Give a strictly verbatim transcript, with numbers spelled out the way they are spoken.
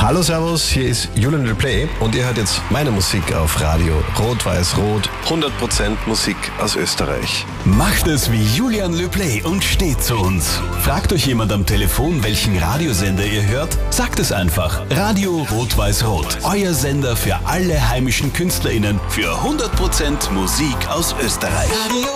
Hallo Servus, hier ist Julian LePlay und ihr hört jetzt meine Musik auf Radio Rot-Weiß-Rot. hundert Prozent Musik aus Österreich. Macht es wie Julian LePlay und steht zu uns. Fragt euch jemand am Telefon, welchen Radiosender ihr hört? Sagt es einfach. Radio Rot-Weiß-Rot. Euer Sender für alle heimischen KünstlerInnen für hundert Prozent Musik aus Österreich.